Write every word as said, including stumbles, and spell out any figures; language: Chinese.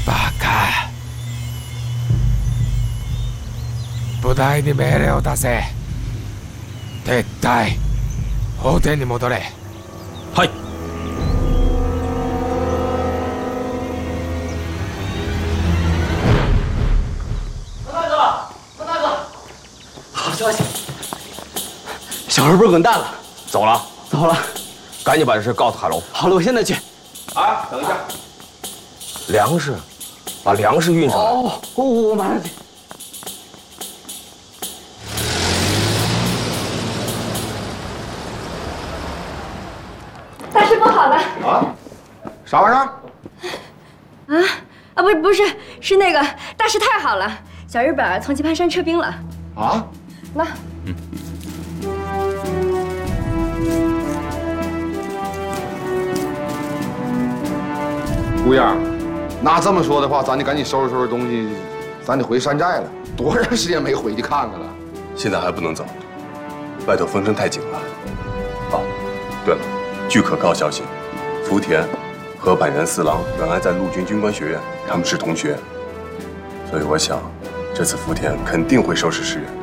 バカ。部隊に命令を出せ。撤退。法廷に戻れ。 はい。 何大哥，何大哥，好消息，小二不是滚蛋了， 走了， 走了。 赶紧把这事告诉海龙。 好了，我现在去。 啊，等一下，粮食，把粮食运上来。 哦，我我马上去。 大师傅好了。 啊？啥玩意儿？ 啊啊，不是不是，是那个大师太好了，小日本从棋盘山撤兵了。 啊？ 那。 嗯。 姑爷，那这么说的话，咱得赶紧收拾收拾东西，咱得回山寨了。多长时间没回去看看了？ 现在还不能走，外头风声太紧了。哦，对了，据可靠消息，福田和板垣四郎原来在陆军军官学院，他们是同学，所以我想，这次福田肯定会收拾尸源。